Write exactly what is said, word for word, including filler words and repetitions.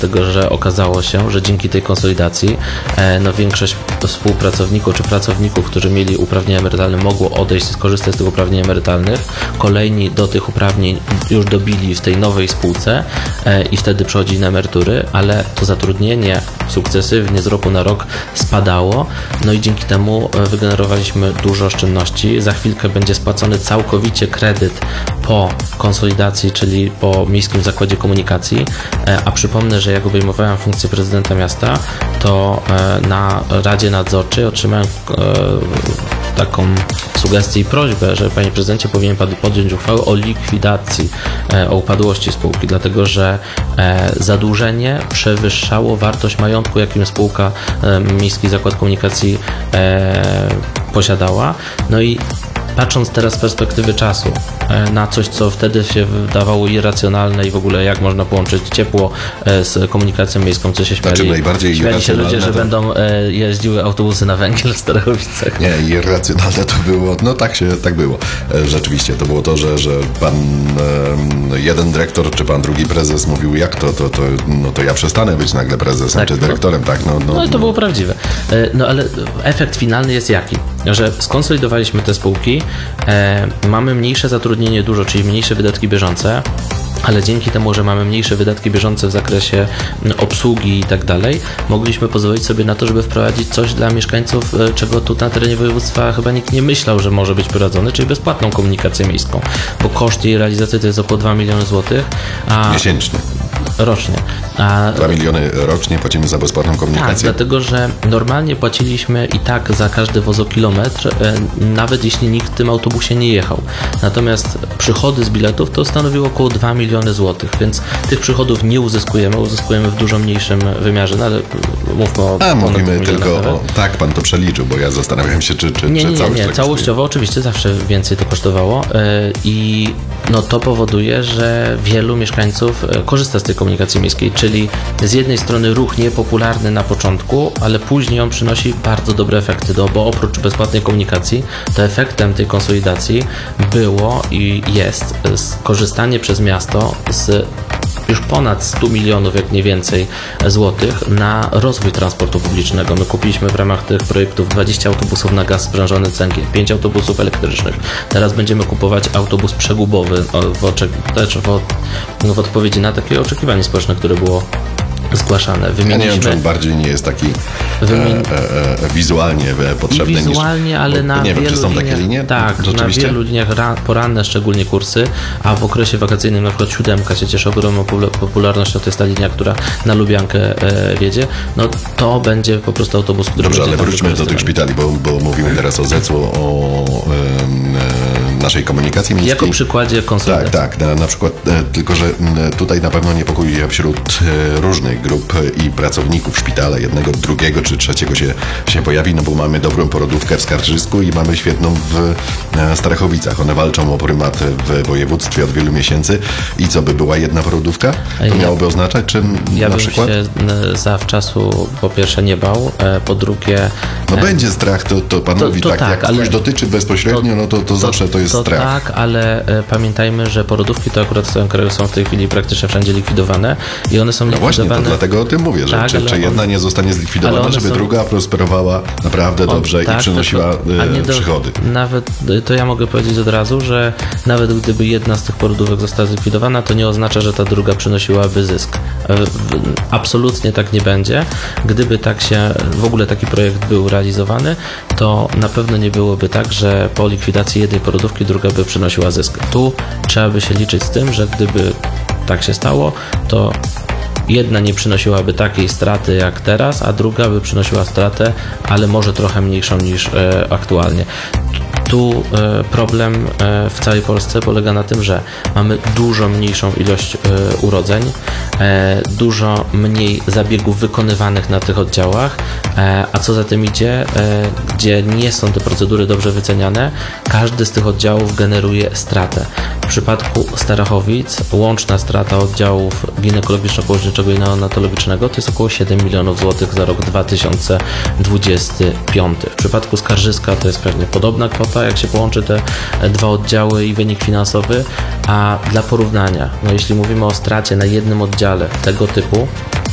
dlatego że okazało się, że dzięki tej konsolidacji no większość współpracowników czy pracowników, którzy mieli uprawnienia emerytalne, mogło odejść i skorzystać z tych uprawnień emerytalnych. Kolejni do tych uprawnień już dobili w tej nowej spółce i wtedy przechodzili na emerytury, ale to zatrudnienie sukcesywnie z roku na rok spadało, no i dzięki temu wygenerowaliśmy dużo oszczędności. Za chwilkę będzie spłacony całkowicie kredyt po konsolidacji, czyli po Miejskim Zakładzie Komunikacji, a przypomnę, że jak obejmowałem funkcję prezydenta miasta, to na Radzie Nadzorczej otrzymałem taką sugestię i prośbę, że panie prezydencie, powinien pan podjąć uchwałę o likwidacji, o upadłości spółki, dlatego że zadłużenie przewyższało wartość majątku, jakim spółka Miejski Zakład Komunikacji posiadała. No i patrząc teraz z perspektywy czasu na coś, co wtedy się wydawało irracjonalne i w ogóle jak można połączyć ciepło z komunikacją miejską, co się śmiali, znaczy najbardziej śmiali się ludzie, że to... będą jeździły autobusy na węgiel w Starachowicach. Nie, irracjonalne to było, no tak się, tak było. Rzeczywiście, to było to, że, że pan jeden dyrektor, czy pan drugi prezes mówił, jak to, to, to, no to ja przestanę być nagle prezesem, tak, czy dyrektorem, no, tak? No, no, no i to było prawdziwe. No ale efekt finalny jest jaki? Że skonsolidowaliśmy te spółki, e, mamy mniejsze zatrudnienie dużo, czyli mniejsze wydatki bieżące, ale dzięki temu, że mamy mniejsze wydatki bieżące w zakresie obsługi i tak dalej, mogliśmy pozwolić sobie na to, żeby wprowadzić coś dla mieszkańców, czego tu na terenie województwa chyba nikt nie myślał, że może być prowadzone, czyli bezpłatną komunikację miejską, bo koszt jej realizacji to jest około dwa miliony złotych. A miesięcznie. Rocznie. A dwa miliony rocznie płacimy za bezpłatną komunikację? Tak, dlatego że normalnie płaciliśmy i tak za każdy wozokilometr, nawet jeśli nikt w tym autobusie nie jechał. Natomiast przychody z biletów to stanowiło około dwa miliony złotych, więc tych przychodów nie uzyskujemy, uzyskujemy w dużo mniejszym wymiarze, no ale mówmy o... A, mówimy tylko o... Tak, pan to przeliczył, bo ja zastanawiam się, czy, czy, nie, czy nie, całość... Nie, nie, całościowo oczywiście zawsze więcej to kosztowało i no to powoduje, że wielu mieszkańców korzysta z tej komunikacji miejskiej, czyli z jednej strony ruch niepopularny na początku, ale później on przynosi bardzo dobre efekty, bo oprócz bezpłatnej komunikacji, to efektem tej konsolidacji było i jest skorzystanie przez miasto z już ponad stu milionów, jak nie więcej, złotych na rozwój transportu publicznego. My kupiliśmy w ramach tych projektów dwadzieścia autobusów na gaz sprzężony cęgiel, pięć autobusów elektrycznych. Teraz będziemy kupować autobus przegubowy w, oczek- też w, w odpowiedzi na takie oczekiwanie społeczne, które było zgłaszane. Ja nie wiem, czy on bardziej nie jest taki Wymieni... e, e, wizualnie potrzebny I wizualnie, niż... ale bo, na nie wielu wiem, czy są liniach, takie linie? Tak, na wielu liniach ra, poranne szczególnie kursy, a w okresie wakacyjnym na przykład siódemka się cieszy ogromną popularnością, to jest ta linia, która na Lubiankę e, wiedzie, no to będzie po prostu autobus, który Dobrze, będzie ale wróćmy do tych szpitali, bo, bo mówimy teraz o zecu, o e, naszej komunikacji miejskiej. Jako przykładzie konsolidacji. Tak, tak, na, na przykład, e, tylko że m, tutaj na pewno niepokój wśród e, różnych grup i pracowników szpitala, jednego, drugiego czy trzeciego się, się pojawi, no bo mamy dobrą porodówkę w Skarżysku i mamy świetną w e, Starachowicach. One walczą o prymat w województwie od wielu miesięcy i co by była jedna porodówka? To ja, miałoby oznaczać, czy ja na bym przykład? się zawczasu po pierwsze nie bał, po drugie... No będzie strach, to, to pan to, mówi to tak, tak, jak ale ktoś dotyczy bezpośrednio, to, no to, to, to zawsze to jest to strach. Tak, ale e, pamiętajmy, że porodówki to akurat w całym kraju są w tej chwili praktycznie wszędzie likwidowane i one są no likwidowane... No właśnie, to dlatego o tym mówię, że tak, czy, czy jedna on... nie zostanie zlikwidowana, żeby są... druga prosperowała naprawdę on, dobrze tak, i przynosiła e, do... przychody. Nawet, to ja mogę powiedzieć od razu, że nawet gdyby jedna z tych porodówek została zlikwidowana, to nie oznacza, że ta druga przynosiłaby zysk. Absolutnie tak nie będzie. Gdyby tak się, w ogóle taki projekt był realizowany, to na pewno nie byłoby tak, że po likwidacji jednej porodówki druga by przynosiła zysk. Tu trzeba by się liczyć z tym, że gdyby tak się stało, to jedna nie przynosiłaby takiej straty jak teraz, a druga by przynosiła stratę, ale może trochę mniejszą niż e, aktualnie. Tu e, problem e, w całej Polsce polega na tym, że mamy dużo mniejszą ilość e, urodzeń, e, dużo mniej zabiegów wykonywanych na tych oddziałach, e, a co za tym idzie, e, gdzie nie są te procedury dobrze wyceniane, każdy z tych oddziałów generuje stratę. W przypadku Starachowic łączna strata oddziałów ginekologiczno-położniczego i neonatologicznego to jest około siedem milionów złotych za rok dwa tysiące dwudziesty piąty. W przypadku Skarżyska to jest pewnie podobna kwota, jak się połączy te dwa oddziały i wynik finansowy, a dla porównania, no jeśli mówimy o stracie na jednym oddziale tego typu,